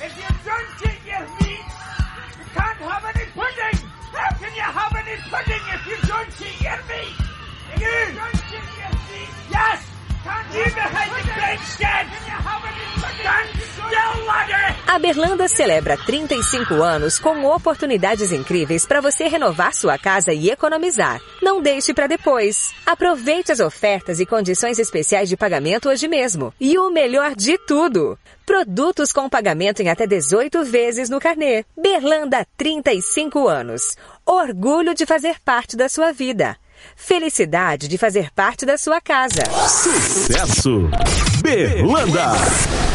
If you don't eat your meat, you can't have any pudding. How can you have any pudding if you don't eat your meat? If you don't eat your meat, yes. A Berlanda celebra 35 anos com oportunidades incríveis para você renovar sua casa e economizar. Não deixe para depois. Aproveite as ofertas e condições especiais de pagamento hoje mesmo. E o melhor de tudo, produtos com pagamento em até 18 vezes no carnê. Berlanda, 35 anos. Orgulho de fazer parte da sua vida. Felicidade de fazer parte da sua casa. Sucesso! Berlanda!